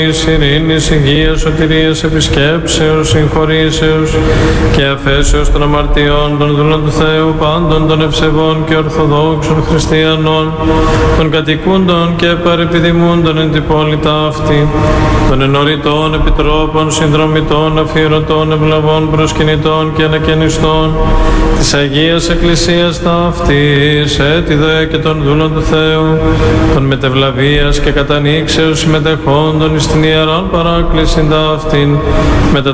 ειρήνης, υγείας, σωτηρίας, επισκέψεως, συγχωρήσεως και αφέσεως των αμαρτιών των δούλων του Θεού, πάντων των ευσεβών και ορθοδόξων χριστιανών, των κατοικούντων και παρεπιδημούντων εν την πόλη ταύτη, των ενωρητών επιτρόπων, συνδρομητών, αφιερωτών, ευλαβών, προσκυνητών και ανακαινιστών, της Αγίας Εκκλησίας ταύτης, έτη δε και των δούλων του Θεού, των μετευλαβίας και κατανοίξεως συμμετεχόντων εις την Ιεράν Παράκλησιν ταύτην,